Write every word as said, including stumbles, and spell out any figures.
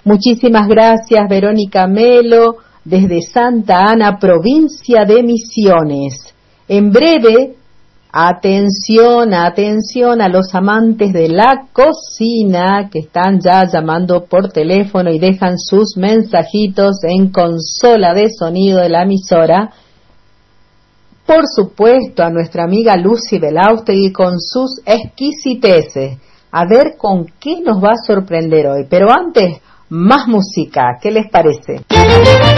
Muchísimas gracias, Verónica Melo, desde Santa Ana, provincia de Misiones. En breve, atención, atención a los amantes de la cocina que están ya llamando por teléfono y dejan sus mensajitos en consola de sonido de la emisora. Por supuesto, a nuestra amiga Lucy Belaustegui con sus exquisiteces. A ver con qué nos va a sorprender hoy. Pero antes, más música. ¿Qué les parece?